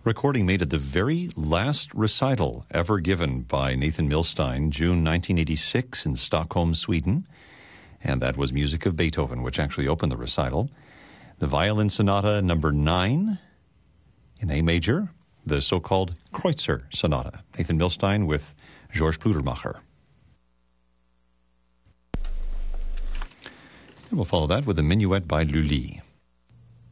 Recording made at the very last recital ever given by Nathan Milstein, June 1986 in Stockholm, Sweden. And that was music of Beethoven, which actually opened the recital. The Violin Sonata number 9 in A major, the so-called Kreutzer Sonata. Nathan Milstein with Georges Pudermacher. And we'll follow that with a minuet by Lully.